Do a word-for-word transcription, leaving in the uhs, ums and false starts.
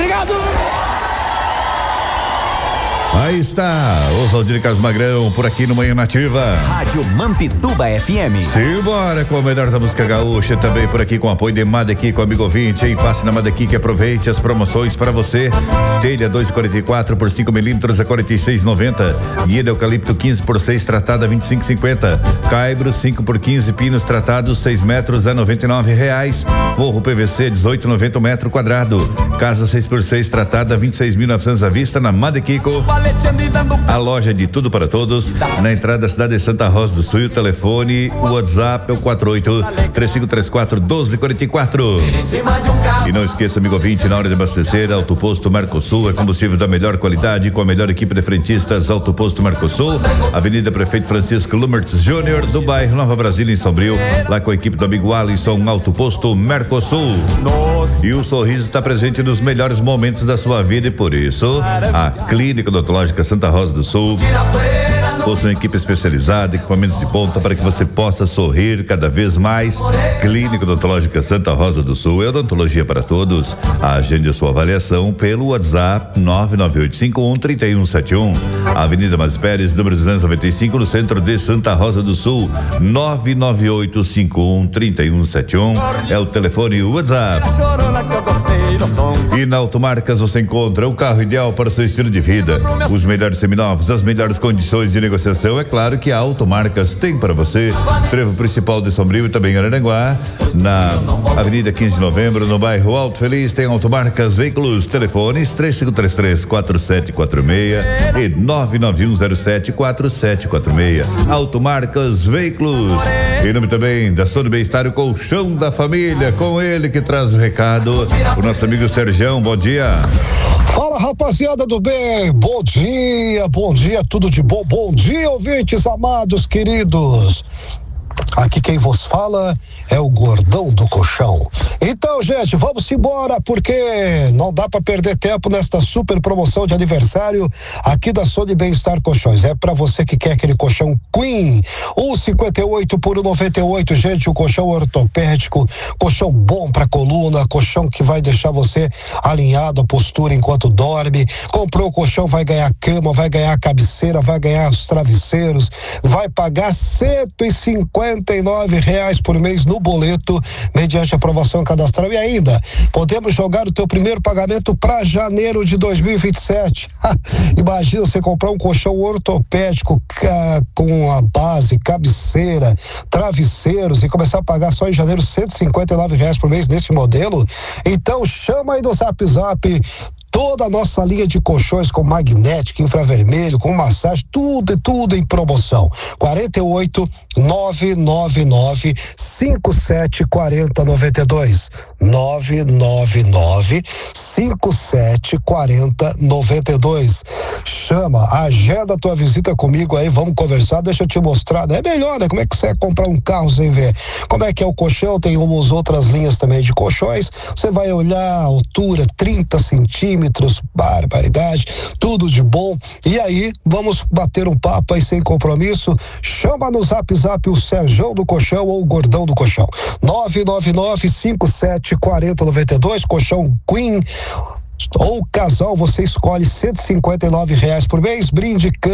Obrigado! Aí está, Oswaldir Carlos Magrão, por aqui no Manhã Nativa. Rádio Mampituba F M. Simbora com o melhor da música gaúcha, também por aqui com o apoio de Madequi, com o amigo ouvinte, hein? Passe na Madequi que aproveite as promoções para você. Telha dois e quarenta e quatro por cinco milímetros a quarenta e seis e noventa. Guia de eucalipto quinze por seis tratada vinte e cinco e cinquenta. Caibro cinco por quinze pinos tratados seis metros a noventa e nove reais. Forro P V C dezoito e noventa o metro quadrado. Casa seis por seis tratada vinte e seis mil e novecentos à vista na Madequico. A loja de tudo para todos, na entrada da cidade de Santa Rosa do Sul. O telefone, o WhatsApp é o quatro oito três cinco três quatro um dois quatro quatro. E não esqueça, amigo ouvinte, na hora de abastecer, Auto Posto Mercosul é combustível da melhor qualidade com a melhor equipe de frentistas. Auto Posto Mercosul, Avenida Prefeito Francisco Lumertz Júnior, do bairro Nova Brasília, em Sombrio, lá com a equipe do amigo Alisson. Auto Posto Mercosul. E o sorriso está presente nos melhores momentos da sua vida e por isso a Clínica Odontológica Santa Rosa do Sul possui uma equipe especializada, equipamentos de ponta para que você possa sorrir cada vez mais. Clínica Odontológica Santa Rosa do Sul é odontologia para todos. Agende a sua avaliação pelo WhatsApp nove nove oito cinco um três um sete um. Avenida Mas Pérez, número duzentos e noventa e cinco, no centro de Santa Rosa do Sul. nove nove oito cinco um três um sete um é o telefone e o WhatsApp. E na Automarcas você encontra o carro ideal para o seu estilo de vida. Os melhores seminovos, as melhores condições de negociação, é claro que a Automarcas tem para você. Trevo principal de Sombrio e também Araranguá, na Avenida quinze de Novembro, no bairro Alto Feliz, tem Automarcas Veículos. Telefones três cinco três três quatro sete quatro seis e nove nove um zero sete quatro sete quatro seis. Automarcas Veículos. Em nome também da Sono Bem-Estar, o colchão da família, com ele que traz o recado, o nosso amigo Sergião. Bom dia. Fala, rapaziada do bem, bom dia, bom dia, tudo de bom, bom dia, ouvintes amados, queridos. Aqui quem vos fala é o Gordão do Colchão. Então, gente, vamos embora, porque não dá para perder tempo nesta super promoção de aniversário aqui da Sono Bem-Estar Colchões. É para você que quer aquele colchão Queen, um cinquenta e oito por um noventa e oito, gente, o colchão ortopédico, colchão bom para coluna, colchão que vai deixar você alinhado a postura enquanto dorme. Comprou o colchão, vai ganhar cama, vai ganhar cabeceira, vai ganhar os travesseiros, vai pagar cento e cinquenta e nove reais por mês no boleto, mediante aprovação cadastral, e ainda podemos jogar o teu primeiro pagamento para janeiro de dois mil e vinte e sete. Imagina você comprar um colchão ortopédico ca, com a base, cabeceira, travesseiros e começar a pagar só em janeiro cento e cinquenta e nove reais por mês nesse modelo. Então chama aí no Zap Zap toda a nossa linha de colchões com magnético, infravermelho, com massagem, tudo e tudo em promoção. quarenta e oito, nove nove nove, cinco sete quatro zero nove dois. nove nove nove, cinco sete quatro zero nove dois. Chama, agenda a tua visita comigo aí, vamos conversar, deixa eu te mostrar, é melhor, né? Como é que você vai comprar um carro sem ver como é que é o colchão? Tem umas outras linhas também de colchões, você vai olhar a altura, trinta centímetros, barbaridade, tudo de bom. E aí, vamos bater um papo aí sem compromisso. Chama no Zap Zap o Serjão do Colchão ou o Gordão do Colchão. nove nove nove, cinco sete quatro zero nove dois, colchão Queen ou casal, você escolhe cento e cinquenta e nove reais por mês, brinde